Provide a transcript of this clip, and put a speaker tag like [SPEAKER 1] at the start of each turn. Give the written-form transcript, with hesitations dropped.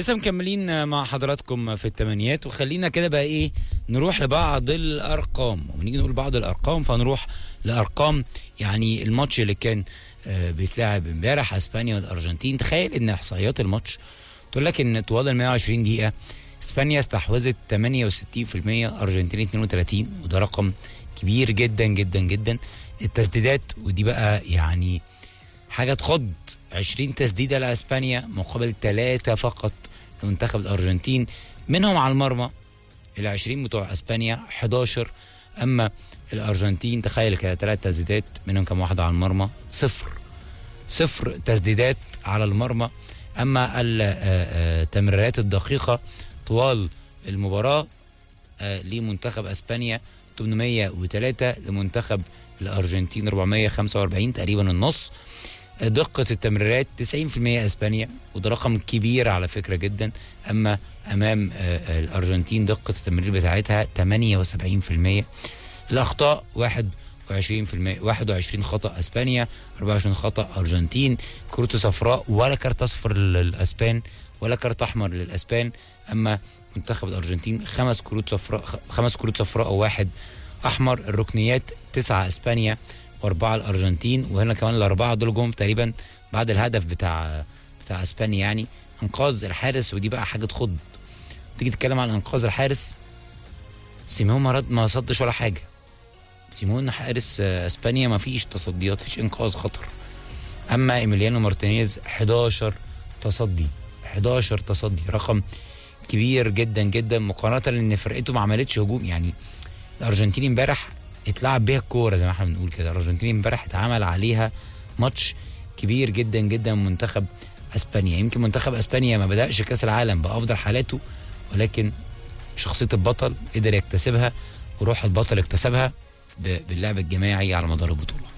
[SPEAKER 1] لسه مكملين مع حضراتكم في التمانيات، وخلينا كده بقى ايه نروح لبعض الارقام. ونيجي نقول بعض الارقام فنروح لارقام يعني الماتش اللي كان بيتلعب امبارح اسبانيا والارجنتين. تخيل ان احصائيات الماتش تقول لك ان طوال ال 120 دقيقه اسبانيا استحوذت 68%، ارجنتين 32، وده رقم كبير جدا جدا جدا. التسديدات ودي بقى يعني حاجه تخض، 20 تسديده لاسبانيا مقابل 3 فقط لمنتخب الارجنتين، منهم على المرمى. ال20 بتوع اسبانيا 11، اما الارجنتين تخيل كده 3 تسديدات منهم كم واحده على المرمى؟ صفر تسديدات على المرمى. اما التمريرات الدقيقه طوال المباراه لمنتخب اسبانيا 803، لمنتخب الارجنتين 445، تقريبا النص. دقة التمريرات 90% اسبانيا، وده رقم كبير على فكرة جدا. اما امام الارجنتين دقة التمرير بتاعتها 78%. الاخطاء 21%، 21 خطأ اسبانيا، 24 خطأ ارجنتين. كروت صفراء ولا كارت اصفر للاسبان ولا كارت احمر للاسبان. اما منتخب الارجنتين 5 كروت صفراء وواحد احمر. الركنيات 9 اسبانيا و4 الارجنتين، وهنا كمان الاربعه دول جم تقريبا بعد الهدف بتاع اسبانيا. يعني انقاذ الحارس، ودي بقى حاجه تخض. تيجي تتكلم عن انقاذ الحارس، سيميون ما صدش ولا حاجه. سيمون حارس اسبانيا ما فيش تصديات، فيش انقاذ خطر. اما ايميليانو مارتينيز 11 تصدي، رقم كبير جدا جدا مقارنه لان فرقته ما عملتش هجوم. يعني الارجنتين امبارح اتلعب بيها الكوره زي ما احنا بنقول كده. الارجنتين امبارح اتعمل عليها ماتش كبير جدا جدا من منتخب اسبانيا. يمكن منتخب اسبانيا ما بدأش كاس العالم بافضل حالاته، ولكن شخصيه البطل قدر يكتسبها، وروح البطل اكتسبها باللعب الجماعي على مدار البطوله.